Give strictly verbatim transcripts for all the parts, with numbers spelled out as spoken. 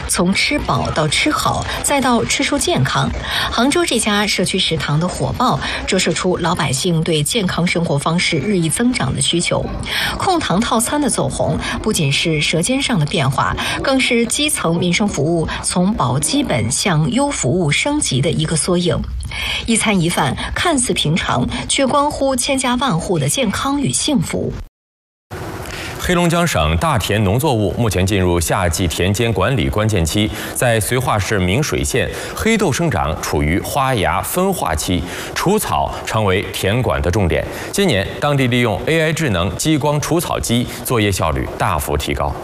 从吃饱到吃好，再到吃出健康。杭州这家社区食堂的火爆，折射出老百姓对健康生活方式日益增长的需求。控糖套餐的走红，不仅是舌尖上的变化，更是基层民生服务从保基本向优服务升级的一个缩影。一餐一饭看似平常，却关乎千家万户的健康与幸福。 黑龙江省大田农作物目前进入夏季田间管理关键期，在绥化市明水县，黑豆生长处于花芽分化期，除草成为田管的重点。今年，当地利用 A I 智能激光除草机，作业效率大幅提高。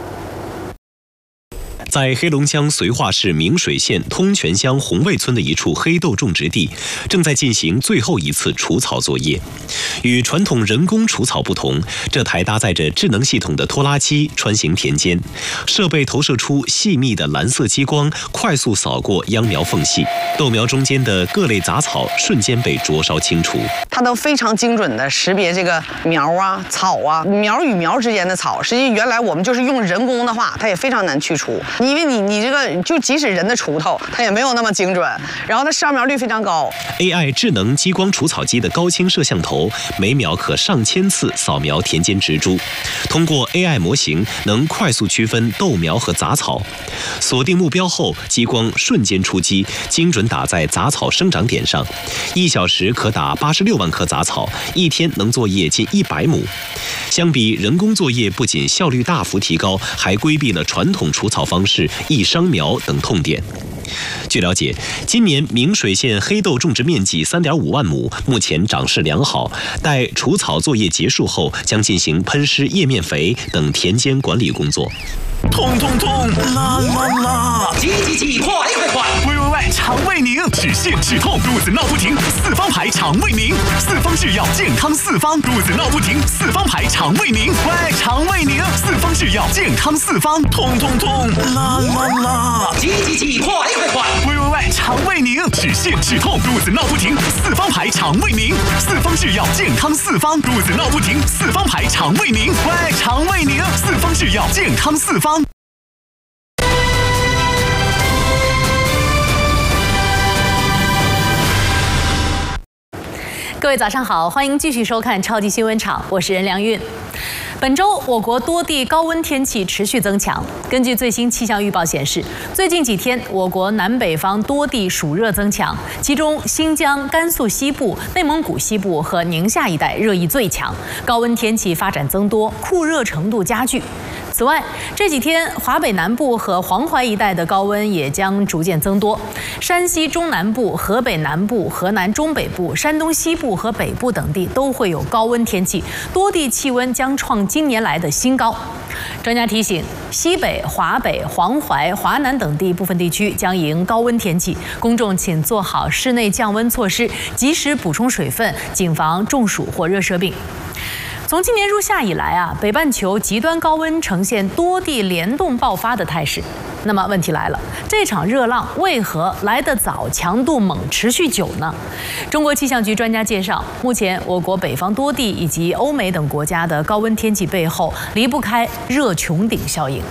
在黑龙江绥化市明水县通泉乡红卫村的一处黑豆种植地，正在进行最后一次除草作业。与传统人工除草不同，这台搭载着智能系统的拖拉机穿行田间，设备投射出细密的蓝色激光，快速扫过秧苗缝隙，豆苗中间的各类杂草瞬间被灼烧清除。 它都非常精准地识别这个苗啊、草啊，苗与苗之间的草。实际原来我们就是用人工的话，它也非常难去除。因为你你这个就即使人的锄头，它也没有那么精准，然后它上苗率非常高。 A I 智能激光除草机的高清摄像头，每秒可上千次扫描田间植株，通过 A I 模型能快速区分豆苗和杂草，锁定目标后，激光瞬间出击，精准打在杂草生长点上，一小时可打八十六万棵杂草，一天能作业近一百亩。相比人工作业，不仅效率大幅提高，还规避了传统除草方式易伤苗等痛点。据了解，今年明水县黑豆种植面积 三点五万亩，目前长势良好。待除草作业结束后，将进行喷施叶面肥等田间管理工作。 痛痛痛，啦啦啦！ 急急急，快快快！ 喂喂喂，肠胃宁，止泻止痛，肚子闹不停，四方牌肠胃宁，四方制药健康四方，肚子闹不停，四方牌肠胃宁，喂，肠胃宁，四方制药健康四方，痛痛痛，啦啦啦！ 急急急，快快快！ 喂喂喂，肠胃宁，止泻止痛，肚子闹不停，四方牌肠胃宁，四方制药健康四方，肚子闹不停，四方牌肠胃宁，喂，肠胃宁，四方制药健康四方。 各位早上好，欢迎继续收看超级新闻场，我是任良韵。本周我国多地高温天气持续增强。根据最新气象预报显示，最近几天我国南北方多地暑热增强，其中新疆、甘肃西部、内蒙古西部和宁夏一带热意最强，高温天气发展增多，酷热程度加剧。此外，这几天华北南部和黄淮一带的高温也将逐渐增多，山西中南部、河北南部、河南中北部、山东西部和北部等地都会有高温天气，多地气温将创今年来的新高。专家提醒，西北、华北、黄淮、华南等地部分地区将迎高温天气，公众请做好室内降温措施，及时补充水分，谨防中暑或热射病。从今年入夏以来啊，北半球极端高温呈现多地联动爆发的态势。那么问题来了，这场热浪为何来得早、强度猛、持续久呢？中国气象局专家介绍，目前我国北方多地以及欧美等国家的高温天气背后，离不开热穹顶效应。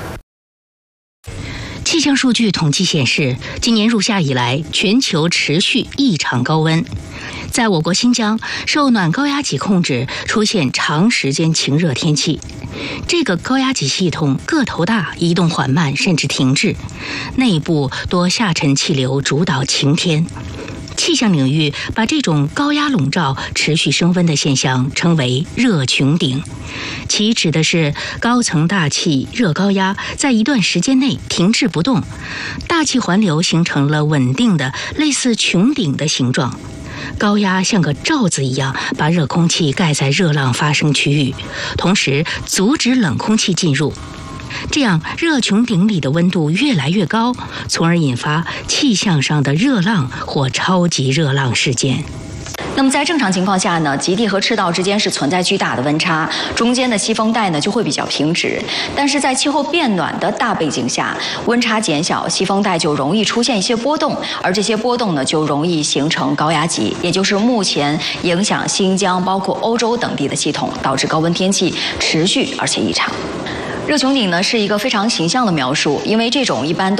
气象数据统计显示，今年入夏以来，全球持续异常高温。在我国新疆，受暖高压脊控制，出现长时间晴热天气。这个高压脊系统个头大，移动缓慢，甚至停滞，内部多下沉气流主导晴天。气象领域把这种高压笼罩、持续升温的现象称为热穹顶，其指的是高层大气热高压在一段时间内停滞不动，大气环流形成了稳定的类似穹顶的形状。高压像个罩子一样，把热空气盖在热浪发生区域，同时阻止冷空气进入。这样，热穹顶里的温度越来越高，从而引发气象上的热浪或超级热浪事件。 那么在正常情况下呢，极地和赤道之间是存在巨大的温差，中间的西风带呢就会比较平直。但是在气候变暖的大背景下，温差减小，西风带就容易出现一些波动，而这些波动呢就容易形成高压脊，也就是目前影响新疆包括欧洲等地的系统，导致高温天气持续而且异常。热穹顶呢是一个非常形象的描述，因为这种一般都